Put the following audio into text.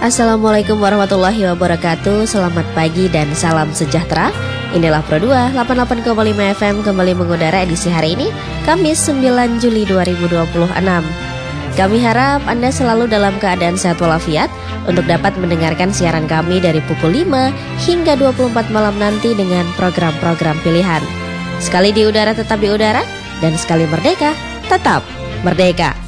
Assalamualaikum warahmatullahi wabarakatuh. Selamat pagi dan salam sejahtera. Inilah Pro 2 88,5 FM kembali mengudara edisi hari ini, Kamis 9 Juli 2026. Kami harap Anda selalu dalam keadaan sehat walafiat untuk dapat mendengarkan siaran kami dari pukul 5 hingga 24 malam nanti dengan program-program pilihan. Sekali di udara tetap di udara, dan sekali merdeka tetap merdeka.